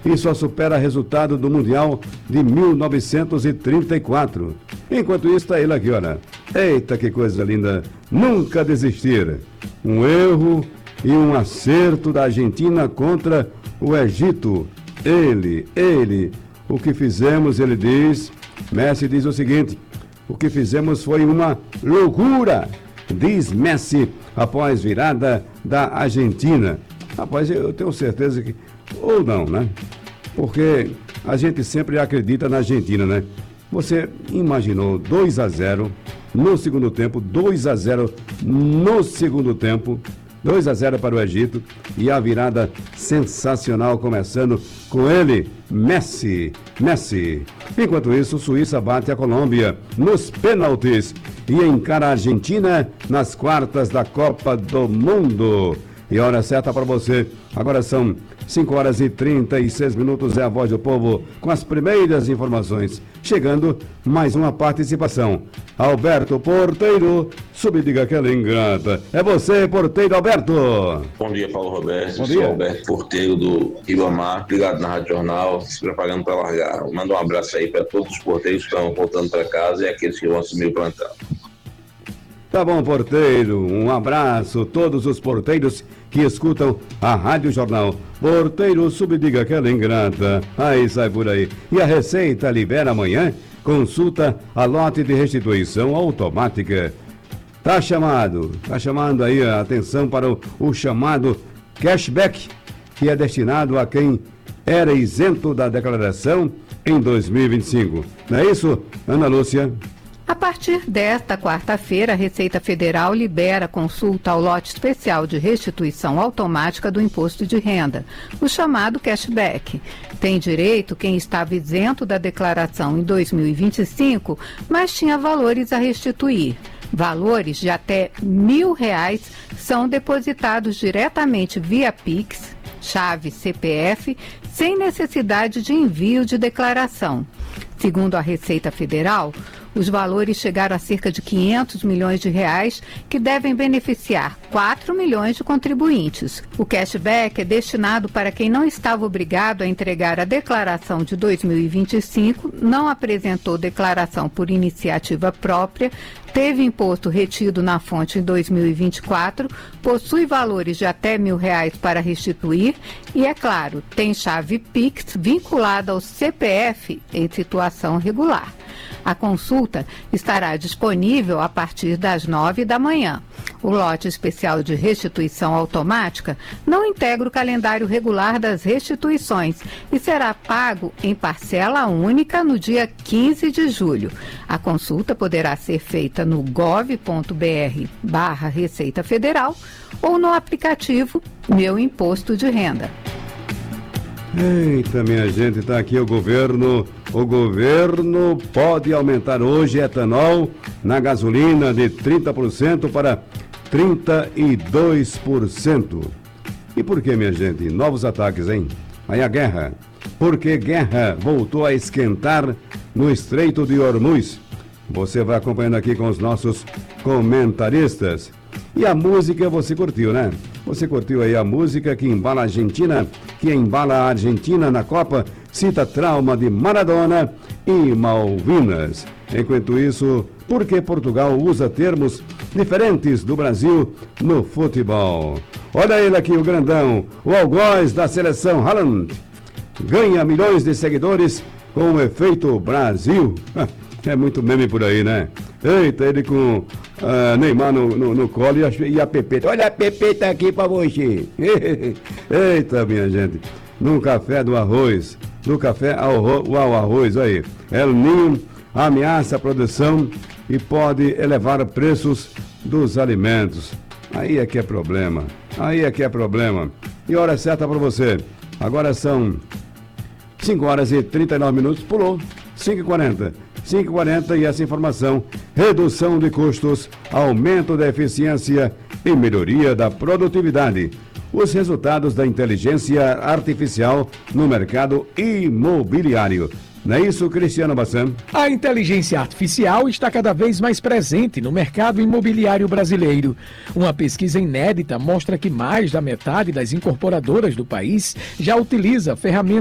e só supera resultado do Mundial de 1934. Enquanto isso, está ele aqui, olha. Eita, que coisa linda! Nunca desistir. Um erro e um acerto da Argentina contra o Egito. O que fizemos, ele diz, Messi diz o seguinte: o que fizemos foi uma loucura, diz Messi, após virada da Argentina. Rapaz, eu tenho certeza que... Ou não, né? Porque a gente sempre acredita na Argentina, né? Você imaginou 2-0 no segundo tempo, 2-0 no segundo tempo, 2-0 para o Egito, e a virada sensacional começando com ele, Messi. Enquanto isso, Suíça bate a Colômbia nos pênaltis e encara a Argentina nas quartas da Copa do Mundo. E a hora certa para você, agora são 5h36, é a Voz do Povo com as primeiras informações. Chegando mais uma participação. Alberto Porteiro, subdiga aquela ingrata. É você, Porteiro Alberto. Bom dia, Paulo Roberto. Bom Sou dia. Alberto Porteiro do Ribamar, ligado na Rádio Jornal, se preparando para largar. Manda um abraço aí para todos os porteiros que estão voltando para casa e aqueles que vão assumir o plantão. Tá bom, Porteiro, um abraço a todos os porteiros que escutam a Rádio Jornal. Porteiro, subdiga aquela ingrata. Aí sai por aí. E a Receita libera amanhã consulta a lote de restituição automática. Tá chamando aí a atenção para o chamado cashback, que é destinado a quem era isento da declaração em 2025. Não é isso, Ana Lúcia? A partir desta quarta-feira, a Receita Federal libera consulta ao lote especial de restituição automática do imposto de renda, o chamado cashback. Tem direito quem estava isento da declaração em 2025, mas tinha valores a restituir. Valores de até R$1.000 são depositados diretamente via Pix, chave CPF, sem necessidade de envio de declaração. Segundo a Receita Federal, os valores chegaram a cerca de R$500 milhões, que devem beneficiar 4 milhões de contribuintes. O cashback é destinado para quem não estava obrigado a entregar a declaração de 2025, não apresentou declaração por iniciativa própria, teve imposto retido na fonte em 2024, possui valores de até R$1.000 para restituir e, é claro, tem chave Pix vinculada ao CPF em situação regular. A consulta estará disponível a partir das 9 da manhã. O lote especial de restituição automática não integra o calendário regular das restituições e será pago em parcela única no dia 15 de julho. A consulta poderá ser feita no gov.br/Receita Federal ou no aplicativo Meu Imposto de Renda. Eita, minha gente, está aqui o governo. O governo pode aumentar hoje etanol na gasolina de 30% para 32%. E por que, minha gente? Novos ataques, hein? Aí a guerra. Porque guerra voltou a esquentar no Estreito de Hormuz. Você vai acompanhando aqui com os nossos comentaristas. E a música você curtiu, né? Você curtiu aí a música que embala a Argentina na Copa, cita trauma de Maradona e Malvinas. Enquanto isso, por que Portugal usa termos diferentes do Brasil no futebol? Olha ele aqui, o grandão, o algoz da seleção Haaland. Ganha milhões de seguidores com o efeito Brasil. É muito meme por aí, né? Eita, ele com Neymar no colo e a Pepeta. Olha a Pepeta aqui pra você. Eita, minha gente. No café do arroz. Do café ao arroz, aí. El Niño ameaça a produção e pode elevar preços dos alimentos. Aí é que é problema. E hora certa para você. Agora são 5h39. Pulou. 5h40 e essa informação: redução de custos, aumento da eficiência e melhoria da produtividade. Os resultados da inteligência artificial no mercado imobiliário. Não é isso, Cristiano Bassan? A inteligência artificial está cada vez mais presente no mercado imobiliário brasileiro. Uma pesquisa inédita mostra que mais da metade das incorporadoras do país já utiliza ferramentas